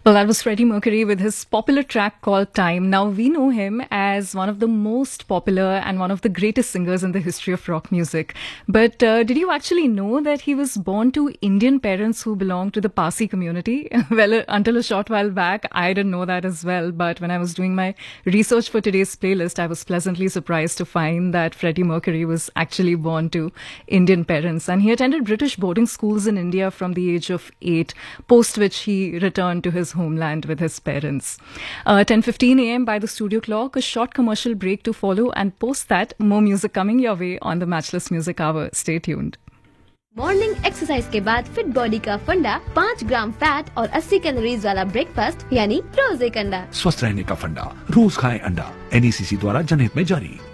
Well, that was Freddie Mercury with his popular track called Time. Now, we know him as one of the most popular and one of the greatest singers in the history of rock music. But did you actually know that he was born to Indian parents who belong to the Parsi community? Well, until a short while back, I didn't know that as well. But when I was doing my research for today's playlist, I was pleasantly surprised to find that Freddie Mercury was actually born to Indian parents. And he attended British boarding schools in India from the age of 8, post which he returned to his homeland with his parents. 10:15 a.m. by the studio clock, a short commercial break to follow, and post that, more music coming your way on the Matchless Music Hour. Stay tuned. Morning exercise के बाद fit body का फंडा, 5 ग्राम fat और 80 calories वाला breakfast यानी रोज एक अंडा। स्वस्थ रहने का फंडा, रोज खाएं अंडा। NECC द्वारा जनहित में जारी।